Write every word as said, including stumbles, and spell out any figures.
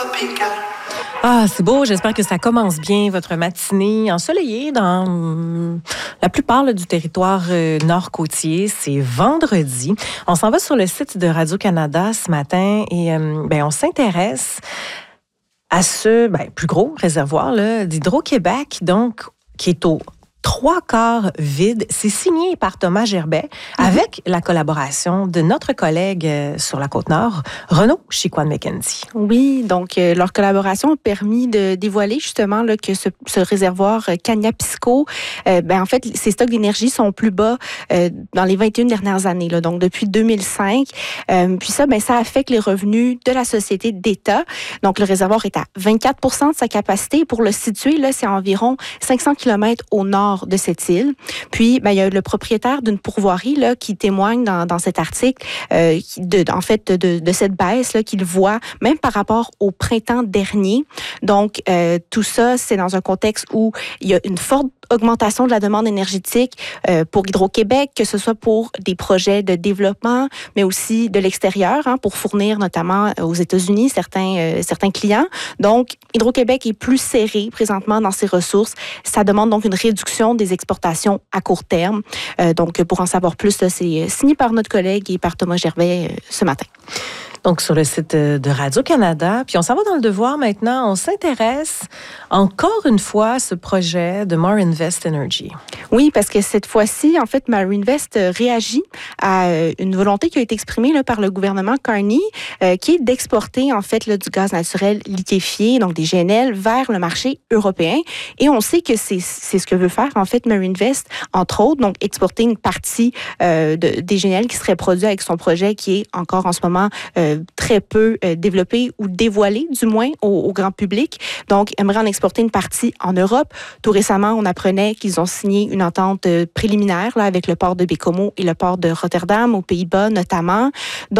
Ah, c'est beau. J'espère que ça commence bien, votre matinée ensoleillée dans hum, la plupart là, du territoire euh, nord-côtier. C'est vendredi. On s'en va sur le site de Radio-Canada ce matin et hum, ben, on s'intéresse à ce ben, plus gros réservoir là, d'Hydro-Québec, donc, qui est au trois quarts vide. C'est signé par Thomas Gerbet mm-hmm. avec la collaboration de notre collègue euh, sur la Côte-Nord, Renaud Chicoine-McKenzie. Oui, donc euh, leur collaboration a permis de dévoiler justement là, que ce, ce réservoir euh, Cagnapisco, euh, ben, en fait, ses stocks d'énergie sont plus bas euh, dans les vingt et une dernières années, là, donc depuis deux mille cinq. Euh, puis ça, ben, ça affecte les revenus de la société d'État. Donc le réservoir est à vingt-quatre pour cent de sa capacité. Pour le situer, là, c'est environ cinq cents kilomètres au nord de cette île. Puis, ben, il y a le propriétaire d'une pourvoirie là, qui témoigne dans, dans cet article, euh, de, en fait, de, de cette baisse là, qu'il voit, même par rapport au printemps dernier. Donc, euh, tout ça, c'est dans un contexte où il y a une forte augmentation de la demande énergétique euh, pour Hydro-Québec, que ce soit pour des projets de développement, mais aussi de l'extérieur, hein, pour fournir notamment aux États-Unis certains, euh, certains clients. Donc, Hydro-Québec est plus serré présentement dans ses ressources. Ça demande donc une réduction des exportations à court terme. Euh, donc, pour en savoir plus, là, c'est signé par notre collègue et par Thomas Gerbet euh, ce matin. Donc, sur le site de Radio-Canada. Puis, on s'en va dans le devoir maintenant. On s'intéresse encore une fois à ce projet de Marinvest Energy. Oui, parce que cette fois-ci, en fait, Marinvest réagit à une volonté qui a été exprimée là, par le gouvernement Carney, euh, qui est d'exporter, en fait, là, du gaz naturel liquéfié, donc des G N L, vers le marché européen. Et on sait que c'est, c'est ce que veut faire, en fait, Marinvest, entre autres, donc exporter une partie euh, de, des G N L qui serait produit avec son projet qui est encore en ce moment euh, très peu euh, développé ou dévoilé, du moins, au, au grand public. Donc, aimerait en exporter une partie en Europe. Tout récemment, on apprenait qu'ils ont signé une entente euh, préliminaire là, avec le port de Bécomo et le port de Rotterdam, aux Pays-Bas notamment.